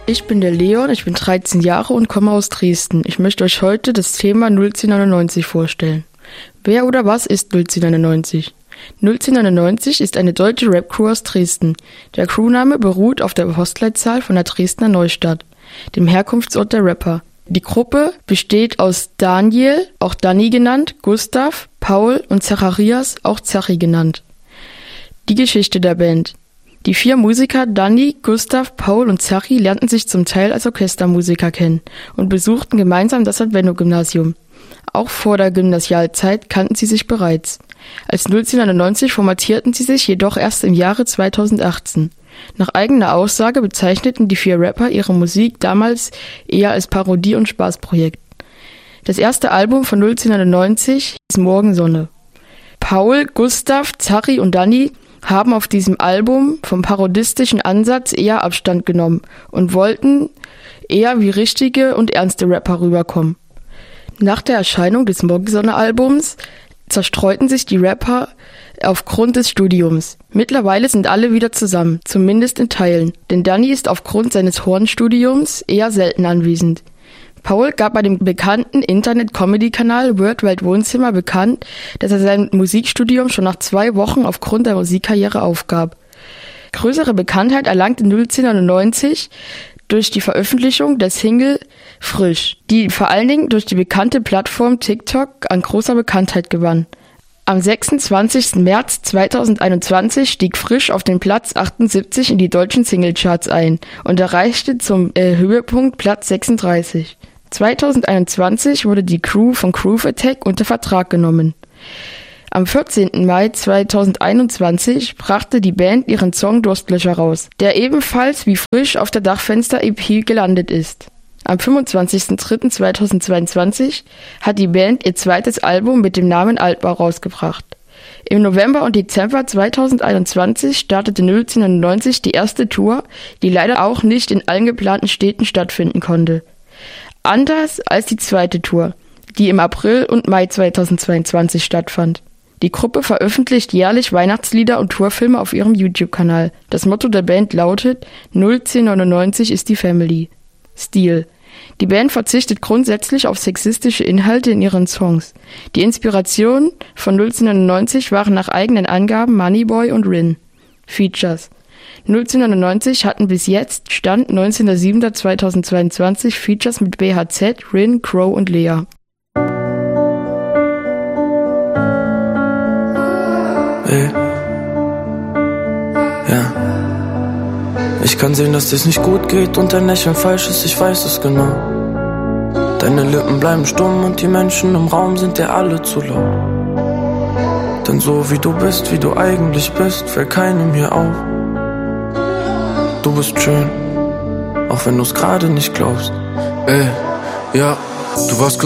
Ich bin der Leon, ich bin 13 Jahre und komme aus Dresden. Ich möchte euch heute das Thema 01099 vorstellen. Wer oder was ist 01099? 01099 ist eine deutsche Rap-Crew aus Dresden. Der Crewname beruht auf der Postleitzahl von der Dresdner Neustadt, dem Herkunftsort der Rapper. Die Gruppe besteht aus Daniel, auch Danny genannt, Gustav, Paul und Zacharias, auch Zachi genannt. Die Geschichte der Band. Die 4 Musiker Danny, Gustav, Paul und Zachi lernten sich zum Teil als Orchestermusiker kennen und besuchten gemeinsam das Advento-Gymnasium. Auch vor der Gymnasialzeit kannten sie sich bereits. Als 01099 formatierten sie sich jedoch erst im Jahre 2018. Nach eigener Aussage bezeichneten die 4 Rapper ihre Musik damals eher als Parodie- und Spaßprojekt. Das erste Album von 01099 hieß Morgensonne. Paul, Gustav, Zachi und Danny haben auf diesem Album vom parodistischen Ansatz eher Abstand genommen und wollten eher wie richtige und ernste Rapper rüberkommen. Nach der Erscheinung des Morgensonne-Albums zerstreuten sich die Rapper aufgrund des Studiums. Mittlerweile sind alle wieder zusammen, zumindest in Teilen, denn Danny ist aufgrund seines Hornstudiums eher selten anwesend. Paul gab bei dem bekannten Internet-Comedy-Kanal Worldwide Wohnzimmer bekannt, dass er sein Musikstudium schon nach 2 Wochen aufgrund der Musikkarriere aufgab. Größere Bekanntheit erlangte 01099 durch die Veröffentlichung der Single Frisch, die vor allen Dingen durch die bekannte Plattform TikTok an großer Bekanntheit gewann. Am 26. März 2021 stieg Frisch auf den Platz 78 in die deutschen Singlecharts ein und erreichte zum Höhepunkt Platz 36. 2021 wurde die Crew von Groove Attack unter Vertrag genommen. Am 14. Mai 2021 brachte die Band ihren Song Durstlöscher raus, der ebenfalls wie Frisch auf der Dachfenster-EP gelandet ist. Am 25.03.2022 hat die Band ihr zweites Album mit dem Namen Altbau rausgebracht. Im November und Dezember 2021 startete 01099 die erste Tour, die leider auch nicht in allen geplanten Städten stattfinden konnte. Anders als die zweite Tour, die im April und Mai 2022 stattfand. Die Gruppe veröffentlicht jährlich Weihnachtslieder und Tourfilme auf ihrem YouTube-Kanal. Das Motto der Band lautet: 01099 ist die Family. Stil. Die Band verzichtet grundsätzlich auf sexistische Inhalte in ihren Songs. Die Inspiration von 01099 waren nach eigenen Angaben Moneyboy und Rin. Features. 01099 hatten bis jetzt, Stand 19.07.2022, Features mit BHZ, Rin, Crow und Lea. Ey. Ja. Ich kann sehen, dass dir's nicht gut geht und dein Lächeln falsch ist, ich weiß es genau. Deine Lippen bleiben stumm und die Menschen im Raum sind dir alle zu laut. Denn so wie du bist, wie du eigentlich bist, fällt keinem hier auf. Du bist schön, auch wenn du's gerade nicht glaubst. Ey, ja, du warst